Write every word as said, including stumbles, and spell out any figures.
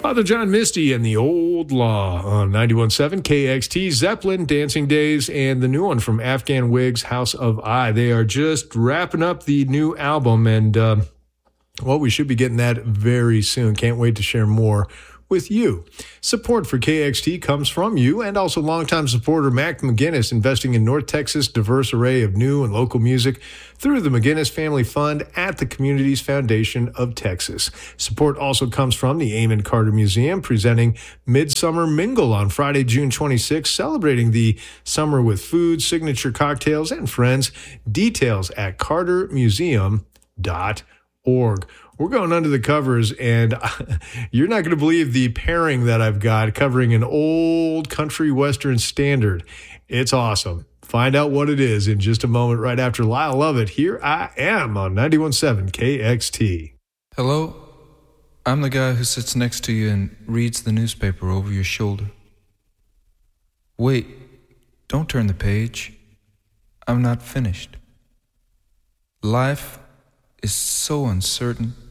Father John Misty and the Old Law on ninety-one point seven K X T, Zeppelin, Dancing Days, and the new one from Afghan Wigs, House of I. They are just wrapping up the new album, and, uh, well, we should be getting that very soon. Can't wait to share more with you. Support for K X T comes from you and also longtime supporter Mac McGinnis, investing in North Texas' diverse array of new and local music through the McGinnis Family Fund at the Communities Foundation of Texas. Support also comes from the Amon Carter Museum, presenting Midsummer Mingle on Friday, June twenty-sixth, celebrating the summer with food, signature cocktails, and friends. Details at carter museum dot org. We're going under the covers, and you're not going to believe the pairing that I've got covering an old country western standard. It's awesome. Find out what it is in just a moment right after Lyle Lovett. Here I am on ninety-one point seven K X T. Hello? I'm the guy who sits next to you and reads the newspaper over your shoulder. Wait, don't turn the page. I'm not finished. Life is so uncertain.